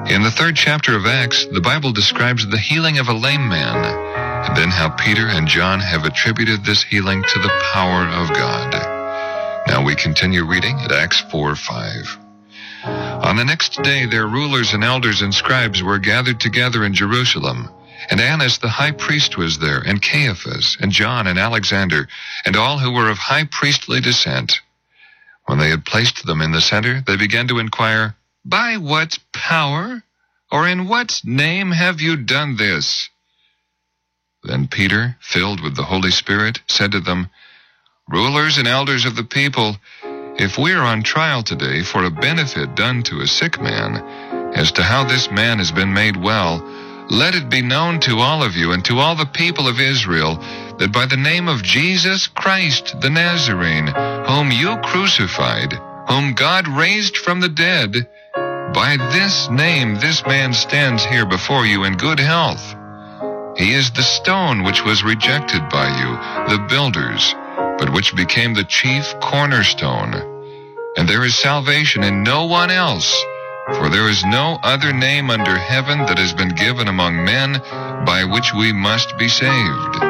In the 3rd chapter of Acts, the Bible describes the healing of a lame man, and then how Peter and John have attributed this healing to the power of God. Now we continue reading at Acts 4:5. On the next day, their rulers and elders and scribes were gathered together in Jerusalem, and Annas the high priest was there, and Caiaphas, and John, and Alexander, and all who were of high priestly descent. When they had placed them in the center, they began to inquire, "By what power, or in what name have you done this?" Then Peter, filled with the Holy Spirit, said to them, "Rulers and elders of the people, if we are on trial today for a benefit done to a sick man, as to how this man has been made well, let it be known to all of you and to all the people of Israel that by the name of Jesus Christ the Nazarene, whom you crucified, whom God raised from the dead, by this name this man stands here before you in good health. He is the stone which was rejected by you, the builders, but which became the chief cornerstone. And there is salvation in no one else, for there is no other name under heaven that has been given among men by which we must be saved."